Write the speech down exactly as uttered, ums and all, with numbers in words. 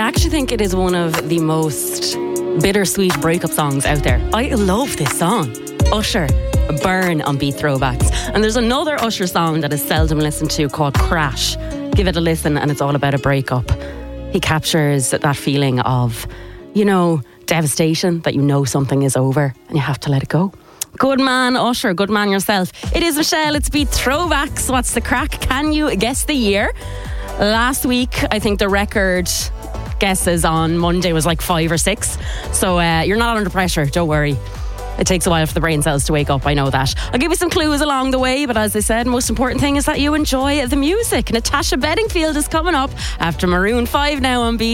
actually think it is one of the most bittersweet breakup songs out there. I love this song. Usher, Burn on Beat Throwbacks. And there's another Usher song that is seldom listened to called Crash. Give it a listen and it's all about a breakup. He captures that feeling of, you know, devastation, that you know something is over and you have to let it go. Good man, Usher. Good man yourself. It is Michelle. It's Beat Throwbacks. What's the crack? Can you guess the year? Last week, I think the record guesses on Monday was like five or six. So uh, you're not under pressure. Don't worry. It takes a while for the brain cells to wake up. I know that. I'll give you some clues along the way. But as I said, most important thing is that you enjoy the music. Natasha Bedingfield is coming up after Maroon five now on Beat.